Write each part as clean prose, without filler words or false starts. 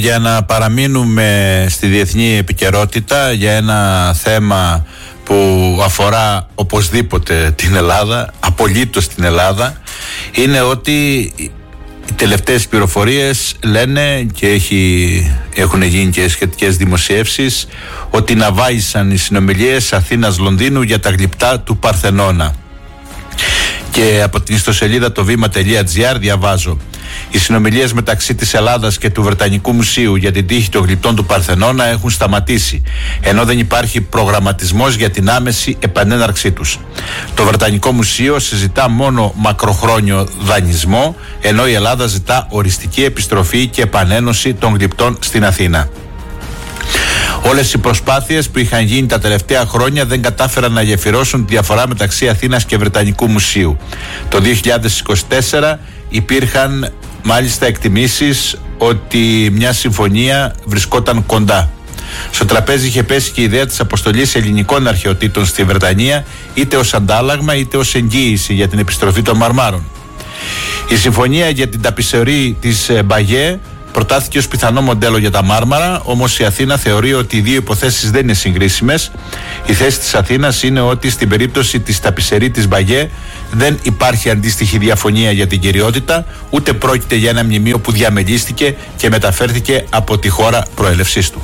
Για να παραμείνουμε στη διεθνή επικαιρότητα για ένα θέμα που αφορά οπωσδήποτε την Ελλάδα, απολύτως την Ελλάδα, είναι ότι οι τελευταίες πληροφορίες λένε και έχουν γίνει και σχετικές δημοσιεύσεις ότι ναυάγησαν οι συνομιλίες Αθήνας-Λονδίνου για τα γλυπτά του Παρθενώνα. Και από την ιστοσελίδα το βήμα.gr διαβάζω: οι συνομιλίες μεταξύ της Ελλάδας και του Βρετανικού Μουσείου για την τύχη των γλυπτών του Παρθενώνα έχουν σταματήσει, ενώ δεν υπάρχει προγραμματισμός για την άμεση επανέναρξή τους. Το Βρετανικό Μουσείο συζητά μόνο μακροχρόνιο δανεισμό, ενώ η Ελλάδα ζητά οριστική επιστροφή και επανένωση των γλυπτών στην Αθήνα. Όλες οι προσπάθειες που είχαν γίνει τα τελευταία χρόνια δεν κατάφεραν να γεφυρώσουν τη διαφορά μεταξύ Αθήνας και Βρετανικού Μουσείου. Το 2024 υπήρχαν μάλιστα εκτιμήσεις ότι μια συμφωνία βρισκόταν κοντά. Στο τραπέζι είχε πέσει και η ιδέα της αποστολής ελληνικών αρχαιοτήτων στη Βρετανία, είτε ως αντάλλαγμα είτε ως εγγύηση για την επιστροφή των μαρμάρων. Η συμφωνία για την ταπεισερή της Μπαγιέ προτάθηκε ως πιθανό μοντέλο για τα μάρμαρα, όμως η Αθήνα θεωρεί ότι οι δύο υποθέσεις δεν είναι συγκρίσιμες. Η θέση της Αθήνας είναι ότι στην περίπτωση της ταπεισερή της Μπαγιέ δεν υπάρχει αντίστοιχη διαφωνία για την κυριότητα, ούτε πρόκειται για ένα μνημείο που διαμελίστηκε και μεταφέρθηκε από τη χώρα προέλευσής του.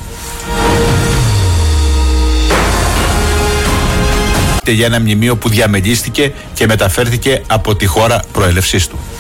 Για ένα μνημείο που διαμελίστηκε και μεταφέρθηκε από τη χώρα προέλευσής του.